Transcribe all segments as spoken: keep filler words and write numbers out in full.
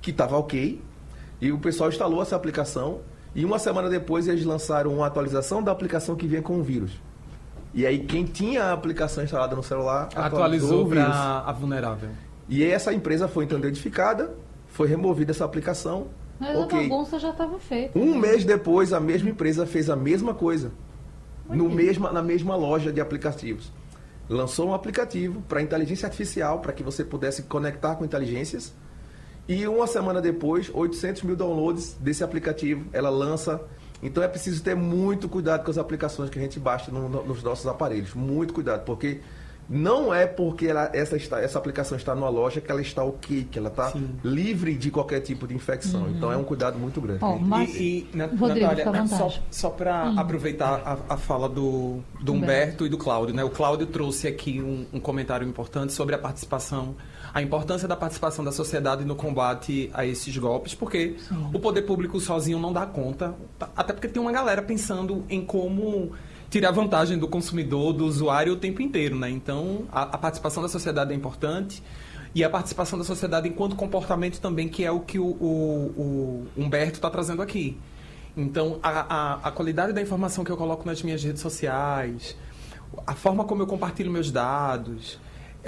que estava ok, e o pessoal instalou essa aplicação, e uma semana depois eles lançaram uma atualização da aplicação que vinha com o vírus. E aí quem tinha a aplicação instalada no celular atualizou para a vulnerável. E aí essa empresa foi então identificada, foi removida essa aplicação. Mas okay. A bagunça já estava feita. Um mês depois, a mesma empresa fez a mesma coisa, no mesma, na mesma loja de aplicativos. Lançou um aplicativo para inteligência artificial, para que você pudesse conectar com inteligências. E uma semana depois, oitocentos mil downloads desse aplicativo, ela lança. Então é preciso ter muito cuidado com as aplicações que a gente baixa no, no, nos nossos aparelhos. Muito cuidado, porque não é porque ela, essa, está, essa aplicação está numa loja que ela está ok, que ela está Sim. livre de qualquer tipo de infecção. Uhum. Então é um cuidado muito grande. Oh, mas... E, e Natália, só, só para hum. aproveitar a, a fala do, do Humberto e do Cláudio, né? O Cláudio trouxe aqui um, um comentário importante sobre a participação, a importância da participação da sociedade no combate a esses golpes, porque Sim. o poder público sozinho não dá conta, até porque tem uma galera pensando em como tirar vantagem do consumidor, do usuário o tempo inteiro, né? Então, a, a participação da sociedade é importante e a participação da sociedade enquanto comportamento também, que é o que o, o, o Humberto está trazendo aqui. Então, a, a, a qualidade da informação que eu coloco nas minhas redes sociais, a forma como eu compartilho meus dados,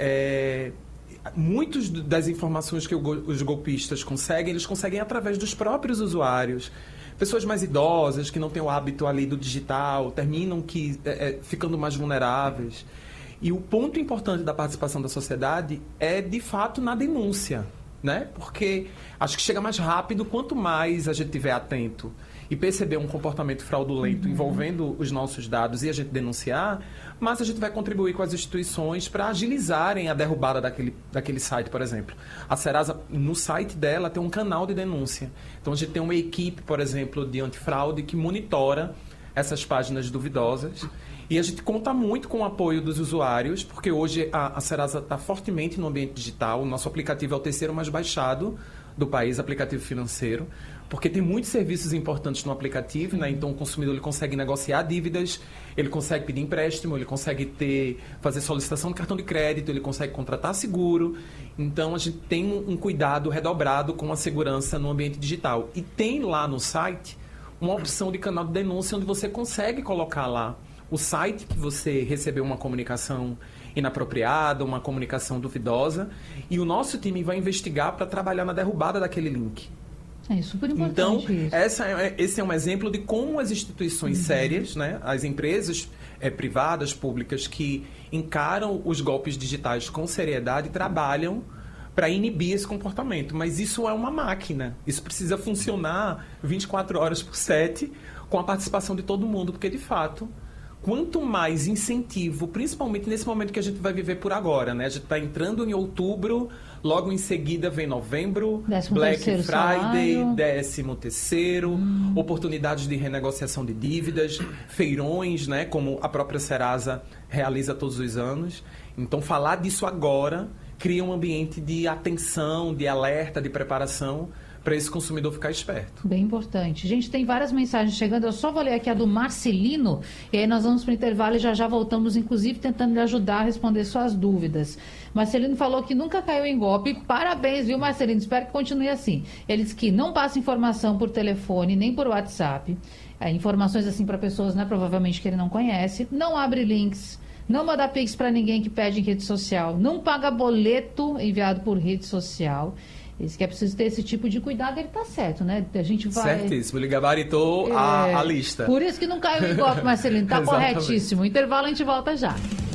é, muitas das informações que os golpistas conseguem, eles conseguem através dos próprios usuários. Pessoas mais idosas, que não têm o hábito ali do digital, terminam que, é, ficando mais vulneráveis. E o ponto importante da participação da sociedade é, de fato, na denúncia, né? Porque acho que chega mais rápido quanto mais a gente estiver atento e perceber um comportamento fraudulento uhum. envolvendo os nossos dados e a gente denunciar, mas a gente vai contribuir com as instituições para agilizarem a derrubada daquele, daquele site, por exemplo. A Serasa, no site dela, tem um canal de denúncia. Então, a gente tem uma equipe, por exemplo, de antifraude que monitora essas páginas duvidosas. E a gente conta muito com o apoio dos usuários, porque hoje a, a Serasa está fortemente no ambiente digital. O nosso aplicativo é o terceiro mais baixado do país, aplicativo financeiro, porque tem muitos serviços importantes no aplicativo, né? Então o consumidor ele consegue negociar dívidas, ele consegue pedir empréstimo, ele consegue ter, fazer solicitação de cartão de crédito, ele consegue contratar seguro. Então a gente tem um, um cuidado redobrado com a segurança no ambiente digital. E tem lá no site uma opção de canal de denúncia onde você consegue colocar lá o site que você recebeu uma comunicação inapropriada, uma comunicação duvidosa, e o nosso time vai investigar para trabalhar na derrubada daquele link. É super importante. Então, isso. Essa é, esse é um exemplo de como as instituições uhum. sérias, né, as empresas é, privadas, públicas, que encaram os golpes digitais com seriedade, trabalham para inibir esse comportamento. Mas isso é uma máquina. Isso precisa funcionar vinte e quatro horas por sete, com a participação de todo mundo, porque, de fato, quanto mais incentivo, principalmente nesse momento que a gente vai viver por agora, né? A gente está entrando em outubro, logo em seguida vem novembro, Black Friday, décimo terceiro, hum. oportunidades de renegociação de dívidas, feirões, né? Como a própria Serasa realiza todos os anos. Então, falar disso agora cria um ambiente de atenção, de alerta, de preparação, para esse consumidor ficar esperto. Bem importante. Gente, tem várias mensagens chegando. Eu só vou ler aqui a do Marcelino, e aí nós vamos para o intervalo e já já voltamos, inclusive, tentando lhe ajudar a responder suas dúvidas. Marcelino falou que nunca caiu em golpe. Parabéns, viu, Marcelino? Espero que continue assim. Ele disse que não passa informação por telefone, nem por WhatsApp. É, informações assim para pessoas, né, provavelmente que ele não conhece. Não abre links. Não manda pix para ninguém que pede em rede social. Não paga boleto enviado por rede social. Isso que é preciso ter esse tipo de cuidado, ele tá certo, né? A gente vai... Certíssimo, ele gabaritou é... a, a lista. Por isso que não caiu em golpe, Marcelino, tá corretíssimo. Intervalo, a gente volta já.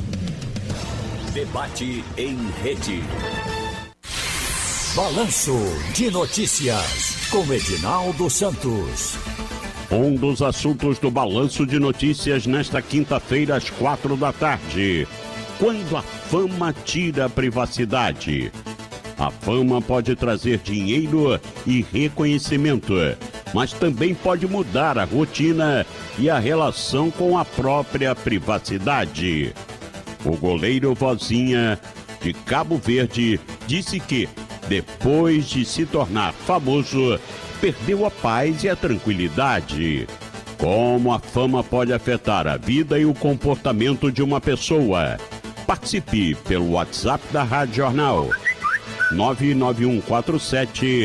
Debate em rede. Balanço de Notícias, com Edinaldo Santos. Um dos assuntos do Balanço de Notícias nesta quinta-feira, às quatro da tarde. Quando a fama tira a privacidade. A fama pode trazer dinheiro e reconhecimento, mas também pode mudar a rotina e a relação com a própria privacidade. O goleiro Vozinha, de Cabo Verde, disse que, depois de se tornar famoso, perdeu a paz e a tranquilidade. Como a fama pode afetar a vida e o comportamento de uma pessoa? Participe pelo WhatsApp da Rádio Jornal. nove nove um quatro sete